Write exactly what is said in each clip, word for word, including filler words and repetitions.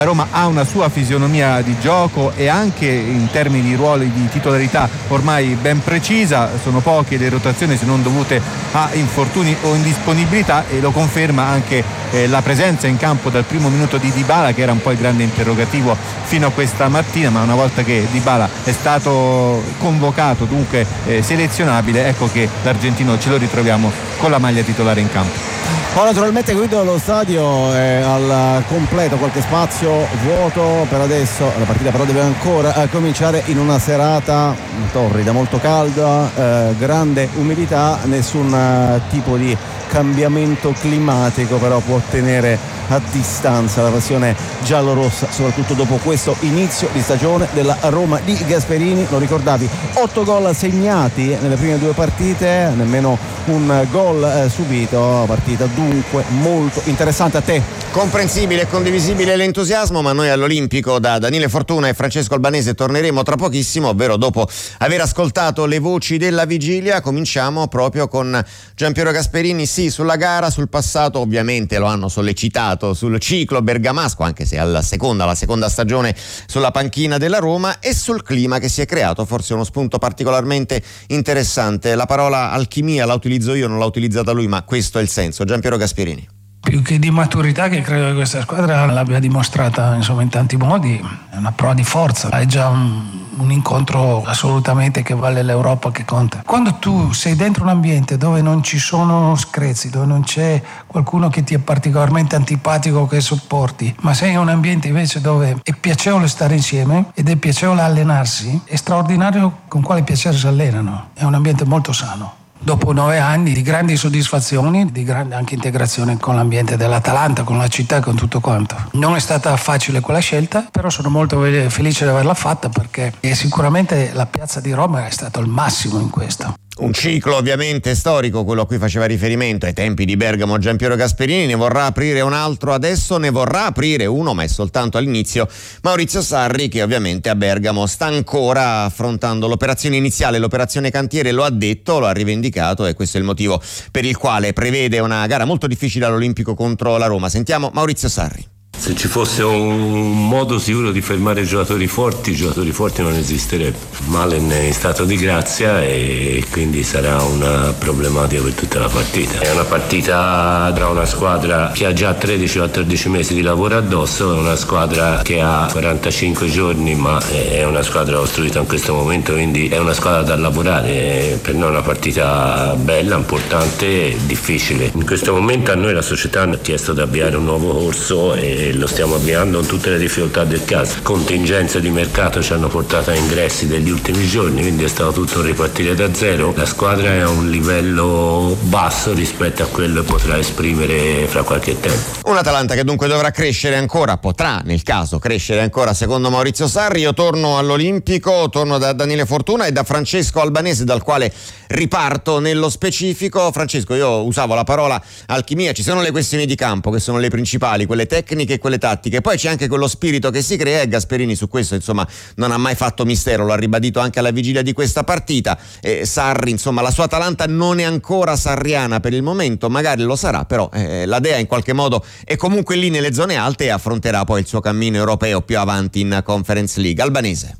La Roma ha una sua fisionomia di gioco e anche in termini di ruoli di titolarità ormai ben precisa, sono poche le rotazioni se non dovute a infortuni o indisponibilità, e lo conferma anche eh, la presenza in campo dal primo minuto di Dybala, che era un po' il grande interrogativo fino a questa mattina, ma una volta che Dybala è stato convocato, dunque eh, selezionabile, ecco che l'argentino ce lo ritroviamo con la maglia titolare in campo. Poi naturalmente guido lo stadio è al completo, qualche spazio vuoto per adesso, la partita però deve ancora eh, cominciare in una serata torrida, molto calda, eh, grande umidità, nessun eh, tipo di cambiamento climatico però può tenere a distanza la passione giallorossa, soprattutto dopo questo inizio di stagione della Roma di Gasperini. Lo ricordavi, otto gol segnati nelle prime due partite, nemmeno un gol eh, subito, partita dunque molto interessante. A te? Comprensibile e condivisibile l'entusiasmo, ma noi all'Olimpico da Daniele Fortuna e Francesco Albanese torneremo tra pochissimo, ovvero dopo aver ascoltato le voci della vigilia. Cominciamo proprio con Giampiero Gasperini, sì, sulla gara, sul passato, ovviamente lo hanno sollecitato, sul ciclo bergamasco, anche se alla seconda, la seconda stagione sulla panchina della Roma, e sul clima che si è creato, forse uno spunto particolarmente interessante. La parola alchimia la utilizzo io, non l'ha utilizzata lui, ma questo è il senso. Giampiero Gasperini. Più che di maturità, che credo che questa squadra l'abbia dimostrata insomma in tanti modi, è una prova di forza, è già un, un incontro assolutamente che vale l'Europa, che conta. Quando tu sei dentro un ambiente dove non ci sono screzi, dove non c'è qualcuno che ti è particolarmente antipatico che sopporti, ma sei in un ambiente invece dove è piacevole stare insieme ed è piacevole allenarsi, è straordinario con quale piacere si allenano, è un ambiente molto sano. Dopo nove anni di grandi soddisfazioni, di grande anche integrazione con l'ambiente dell'Atalanta, con la città, con tutto quanto. Non è stata facile quella scelta, però sono molto felice di averla fatta, perché sicuramente la piazza di Roma è stato il massimo in questo. Un ciclo ovviamente storico, quello a cui faceva riferimento ai tempi di Bergamo Giampiero Gasperini. Ne vorrà aprire un altro adesso, ne vorrà aprire uno, ma è soltanto all'inizio, Maurizio Sarri, che ovviamente a Bergamo sta ancora affrontando l'operazione iniziale, l'operazione cantiere. Lo ha detto, lo ha rivendicato, e questo è il motivo per il quale prevede una gara molto difficile all'Olimpico contro la Roma. Sentiamo Maurizio Sarri. Se ci fosse un modo sicuro di fermare i giocatori forti, i giocatori forti non esisterebbe. Malen è in stato di grazia e quindi sarà una problematica per tutta la partita. È una partita tra una squadra che ha già tredici quattordici mesi di lavoro addosso e una squadra che ha quarantacinque giorni, ma è una squadra costruita in questo momento, quindi è una squadra da lavorare. Per noi è una partita bella, importante e difficile. In questo momento a noi la società ha chiesto di avviare un nuovo corso e lo stiamo avviando con tutte le difficoltà del caso. Contingenze di mercato ci hanno portato a ingressi degli ultimi giorni, quindi è stato tutto ripartire da zero. La squadra è a un livello basso rispetto a quello che potrà esprimere fra qualche tempo. Un Atalanta che dunque dovrà crescere ancora, potrà nel caso crescere ancora secondo Maurizio Sarri. Io torno all'Olimpico, torno da Daniele Fortuna e da Francesco Albanese, dal quale riparto nello specifico. Francesco, io usavo la parola alchimia, ci sono le questioni di campo che sono le principali, quelle tecniche e quelle tattiche, poi c'è anche quello spirito che si crea, e Gasperini su questo insomma non ha mai fatto mistero, lo ha ribadito anche alla vigilia di questa partita. eh, Sarri, insomma, la sua Atalanta non è ancora sarriana per il momento, magari lo sarà, però eh, la Dea in qualche modo è comunque lì nelle zone alte e affronterà poi il suo cammino europeo più avanti in Conference League. Albanese.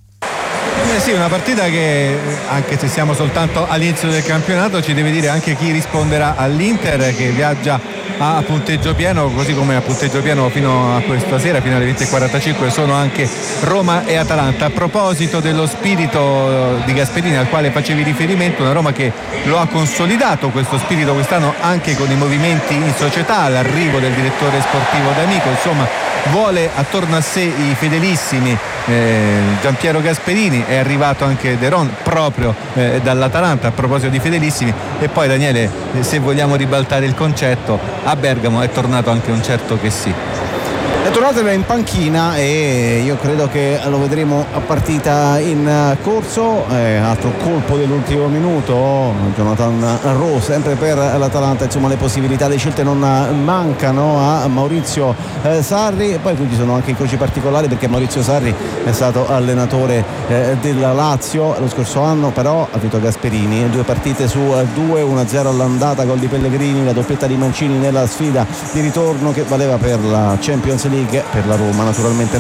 Eh sì, una partita che, anche se siamo soltanto all'inizio del campionato, ci deve dire anche chi risponderà all'Inter, che viaggia a punteggio pieno, così come a punteggio pieno fino a questa sera, fino alle venti e quarantacinque, sono anche Roma e Atalanta. A proposito dello spirito di Gasperini al quale facevi riferimento, una Roma che lo ha consolidato questo spirito quest'anno anche con i movimenti in società, l'arrivo del direttore sportivo D'Amico, insomma vuole attorno a sé i fedelissimi. eh, Giampiero Gasperini, è arrivato anche De Ron proprio eh, dall'Atalanta a proposito di fedelissimi. E poi Daniele, eh, se vogliamo ribaltare il concetto, a Bergamo è tornato anche un certo che sì. È tornato in panchina e io credo che lo vedremo a partita in corso. Eh, altro colpo dell'ultimo minuto, Jonathan Rowe sempre per l'Atalanta. Insomma, le possibilità, le scelte non mancano a Maurizio eh, Sarri. Poi qui ci sono anche incroci particolari, perché Maurizio Sarri è stato allenatore eh, della Lazio lo scorso anno, però ha vinto Gasperini, due partite su due, uno a zero all'andata, gol di Pellegrini, la doppietta di Mancini nella sfida di ritorno che valeva per la Champions League belghe per la Roma. Naturalmente